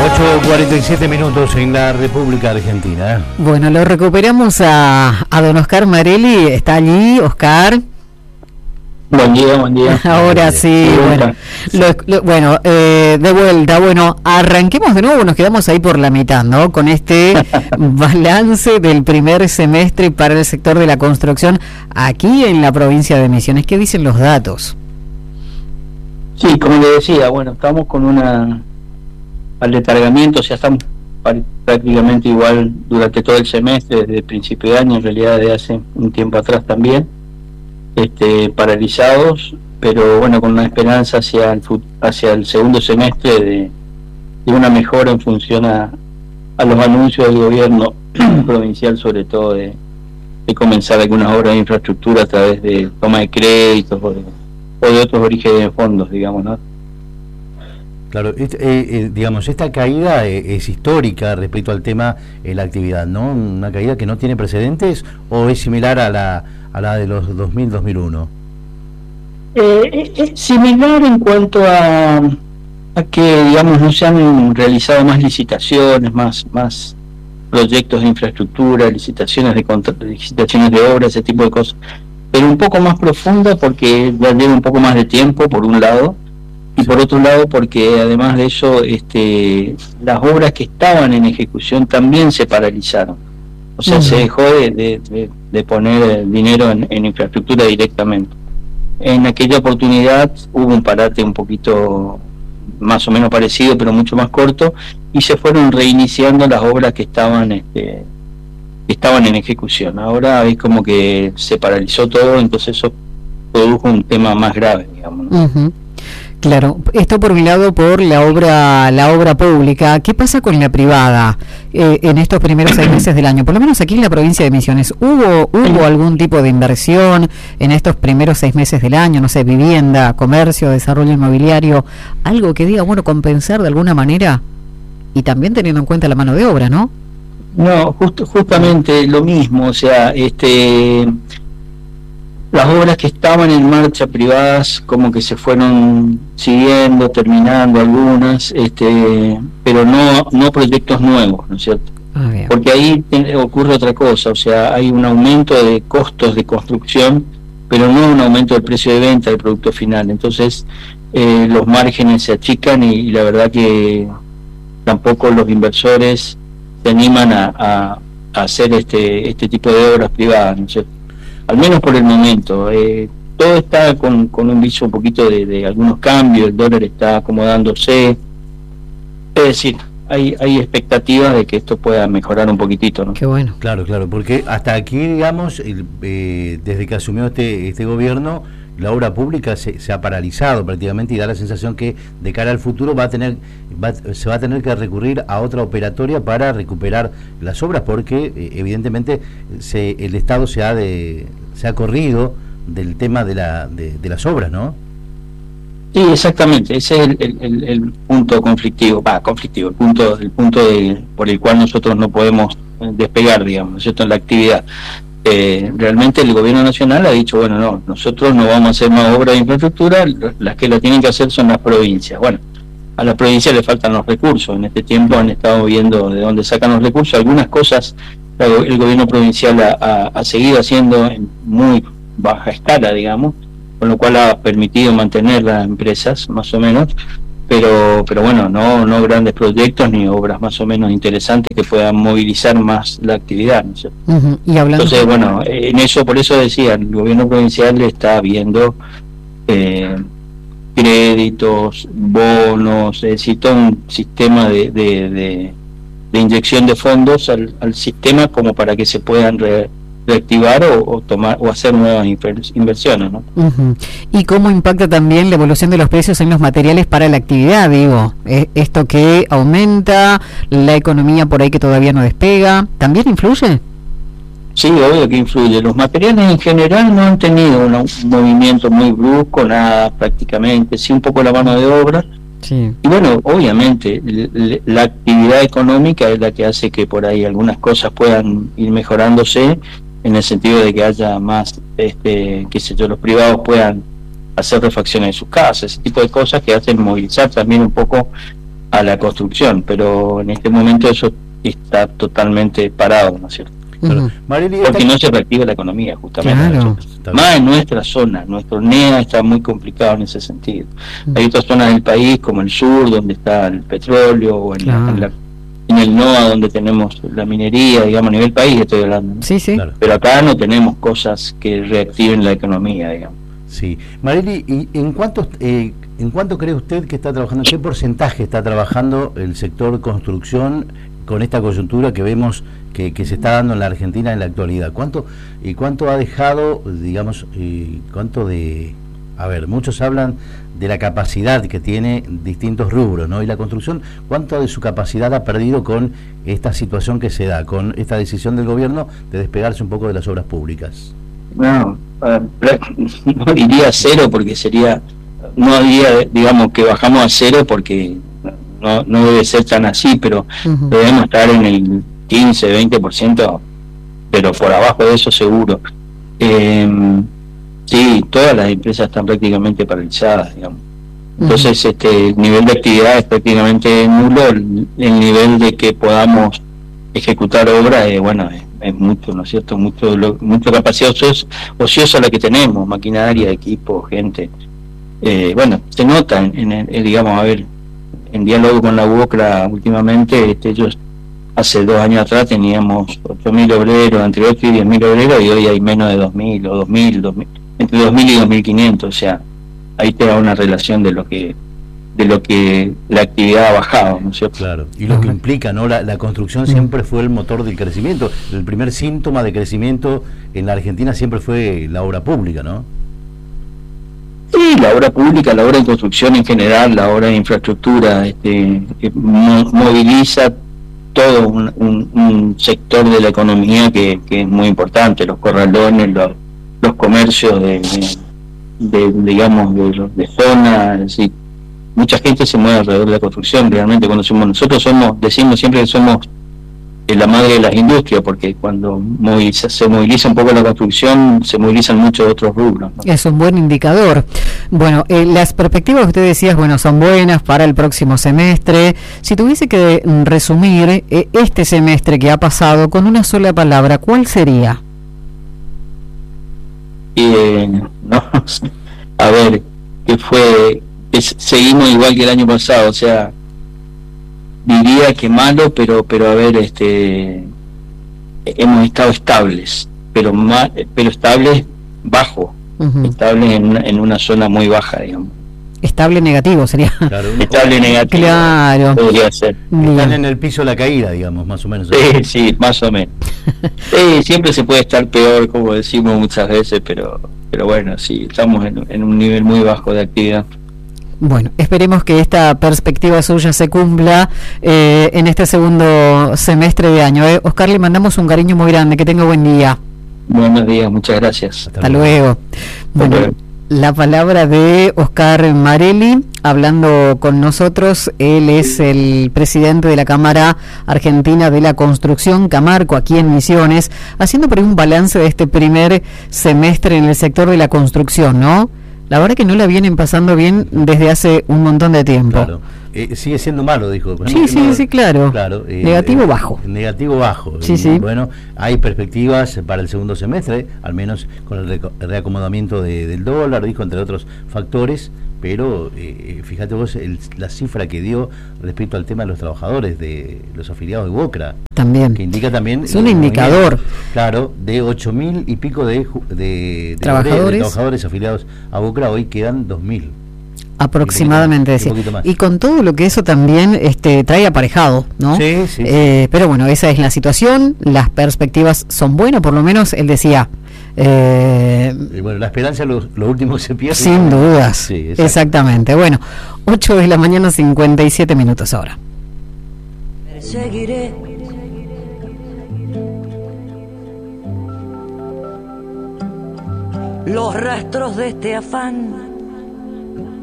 8:47 minutos en la República Argentina. Bueno, lo recuperamos a don Oscar Marelli. ¿Está allí, Oscar? Buen día. Ahora sí, bueno, de vuelta. Bueno, arranquemos de nuevo, nos quedamos ahí por la mitad, ¿no? Con este balance del primer semestre para el sector de la construcción aquí en la provincia de Misiones. ¿Qué dicen los datos? Sí, como le decía, bueno, estamos con al letargamiento, o sea, estamos prácticamente igual durante todo el semestre, desde el principio de año, en realidad de hace un tiempo atrás también, paralizados, pero bueno, con una esperanza hacia el segundo semestre de una mejora en función a los anuncios del gobierno provincial, sobre todo de comenzar algunas obras de infraestructura a través de toma de créditos o de otros orígenes de fondos, digamos, ¿no? Claro, digamos, esta caída es histórica respecto al tema de la actividad, ¿no? Una caída que no tiene precedentes, ¿o es similar a la de los 2000-2001? Es similar en cuanto a que, digamos, no se han realizado más licitaciones, más proyectos de infraestructura, licitaciones de obras, ese tipo de cosas, pero un poco más profunda porque ya lleva un poco más de tiempo, por un lado, y por otro lado porque además de eso las obras que estaban en ejecución también se paralizaron, o sea, se dejó de poner dinero en infraestructura directamente. En aquella oportunidad hubo un parate un poquito más o menos parecido, pero mucho más corto, y se fueron reiniciando las obras que estaban en ejecución. Ahora es como que se paralizó todo, entonces eso produjo un tema más grave, digamos, ¿no? Claro, esto por un lado por la obra pública. ¿Qué pasa con la privada en estos primeros 6 meses del año? Por lo menos aquí en la provincia de Misiones, ¿hubo algún tipo de inversión en estos primeros 6 meses del año? No sé, vivienda, comercio, desarrollo inmobiliario, algo que diga, bueno, compensar de alguna manera, y también teniendo en cuenta la mano de obra, ¿no? No, justamente lo mismo, o sea, las obras que estaban en marcha privadas como que se fueron siguiendo, terminando algunas, pero no proyectos nuevos, ¿no es cierto? Porque ahí ocurre otra cosa, o sea, hay un aumento de costos de construcción, pero no un aumento del precio de venta del producto final. Entonces los márgenes se achican y la verdad que tampoco los inversores se animan a hacer este tipo de obras privadas, ¿no es cierto? Al menos por el momento. Todo está con un viso un poquito de algunos cambios, el dólar está acomodándose, es decir, hay expectativas de que esto pueda mejorar un poquitito, ¿no? Qué bueno. Claro, porque hasta aquí, digamos, desde que asumió este gobierno, la obra pública se ha paralizado prácticamente, y da la sensación que de cara al futuro se va a tener que recurrir a otra operatoria para recuperar las obras, porque evidentemente el Estado se ha corrido del tema de las obras, ¿no? Sí, exactamente, ese es el punto conflictivo, el punto por el cual nosotros no podemos despegar, digamos, ¿no es cierto?, en la actividad. Realmente el gobierno nacional ha dicho, bueno, no, nosotros no vamos a hacer más obras de infraestructura, las que la tienen que hacer son las provincias. Bueno, a las provincias le faltan los recursos, en este tiempo han estado viendo de dónde sacan los recursos. Algunas cosas el gobierno provincial ha seguido haciendo en muy baja escala, digamos, con lo cual ha permitido mantener las empresas, más o menos, pero bueno, no grandes proyectos ni obras más o menos interesantes que puedan movilizar más la actividad, ¿no es cierto? Y hablando... Entonces, bueno, en eso, por eso decía, el gobierno provincial está viendo créditos, bonos, es decir, todo un sistema de inyección de fondos al sistema como para que se puedan reactivar o tomar o hacer nuevas inversiones, ¿no? ¿Y cómo impacta también la evolución de los precios en los materiales para la actividad? Digo, esto que aumenta, la economía por ahí que todavía no despega, ¿también influye? Sí, obvio que influye. Los materiales en general no han tenido un movimiento muy brusco, nada prácticamente, sí un poco la mano de obra. Sí. Y bueno, obviamente la actividad económica es la que hace que por ahí algunas cosas puedan ir mejorándose, en el sentido de que haya más, qué sé yo, los privados puedan hacer refacciones en sus casas, ese tipo de cosas que hacen movilizar también un poco a la construcción, pero en este momento eso está totalmente parado, ¿no es cierto? Claro. Marely, porque no se reactiva la economía, justamente. Claro. Más en nuestra zona, nuestro NEA está muy complicado en ese sentido. Hay otras zonas del país, como el sur, donde está el petróleo, o en el NOA, donde tenemos la minería, digamos, a nivel país estoy hablando, ¿no? Sí, sí. Claro. Pero acá no tenemos cosas que reactiven la economía, digamos. Sí. Marely, ¿y en cuánto cree usted que está trabajando, qué porcentaje está trabajando el sector construcción con esta coyuntura que vemos que se está dando en la Argentina en la actualidad? ¿Cuánto ha dejado, digamos, muchos hablan de la capacidad que tiene distintos rubros, ¿no? Y la construcción, ¿cuánto de su capacidad ha perdido con esta situación que se da, con esta decisión del gobierno de despegarse un poco de las obras públicas? No diría cero, porque no diría, digamos, que bajamos a cero, porque no debe ser tan así, pero debemos estar en el 15-20%, pero por abajo de eso seguro. Sí, todas las empresas están prácticamente paralizadas, digamos. Entonces, el nivel de actividad es prácticamente nulo. El nivel de que podamos ejecutar obras, es mucho, ¿no es cierto? Mucha capacidad ociosa la que tenemos, maquinaria, equipo, gente. Se nota en diálogo con la UOCRA últimamente. Ellos hace 2 años atrás teníamos 8.000 obreros, entre 8 y 10.000 obreros, y hoy hay menos de 2.000 o 2.000, entre 2.000 y 2.500. O sea, ahí te da una relación de lo que la actividad ha bajado, ¿no es cierto? Claro, y lo que implica, ¿no? La construcción siempre fue el motor del crecimiento. El primer síntoma de crecimiento en la Argentina siempre fue la obra pública, ¿no? Sí, la obra pública, la obra de construcción en general, la obra de infraestructura, moviliza todo un sector de la economía que es muy importante, los corralones, los comercios de zona, es decir, mucha gente se mueve alrededor de la construcción. Realmente nosotros decimos siempre que somos la madre de las industrias, porque cuando se moviliza un poco la construcción, se movilizan muchos otros rubros, ¿no? Es un buen indicador. Bueno, las perspectivas que usted decía, son buenas para el próximo semestre. Si tuviese que resumir este semestre que ha pasado con una sola palabra, ¿cuál sería? A ver, seguimos igual que el año pasado, o sea, diría que malo, pero hemos estado estables, pero estables bajo, estables en una zona muy baja, digamos. Estable negativo sería. Claro, estable negativo. Claro. Podría ser. Están en el piso de la caída, digamos, más o menos. Sí, más o menos. Siempre se puede estar peor, como decimos muchas veces, pero bueno, sí, estamos en un nivel muy bajo de actividad. Bueno, esperemos que esta perspectiva suya se cumpla en este segundo semestre de año. Oscar, le mandamos un cariño muy grande, que tenga buen día. Buenos días, muchas gracias. Hasta luego. Bueno, la palabra de Oscar Marely, hablando con nosotros. Él es el presidente de la Cámara Argentina de la Construcción, Camarco, aquí en Misiones, haciendo por ahí un balance de este primer semestre en el sector de la construcción, ¿no? La verdad que no la vienen pasando bien desde hace un montón de tiempo. Claro. Sigue siendo malo, dijo. Sí, claro. Negativo bajo. Negativo bajo. Sí. Bueno, hay perspectivas para el segundo semestre, al menos con el reacomodamiento del dólar, dijo, entre otros factores, pero fíjate vos la cifra que dio respecto al tema de los trabajadores, de los afiliados de UOCRA. También. Que indica también... Es un indicador. Claro, de 8.000 y pico de trabajadores afiliados a UOCRA, hoy quedan 2.000. Aproximadamente, decía. Y con todo lo que eso también trae aparejado, ¿no? Sí. Pero bueno, esa es la situación, las perspectivas son buenas, por lo menos él decía. Y bueno, la esperanza es lo último que se pierde. Sin dudas, sí, exactamente. Bueno, 8 de la mañana, 57 minutos ahora. Seguiré los rastros de este afán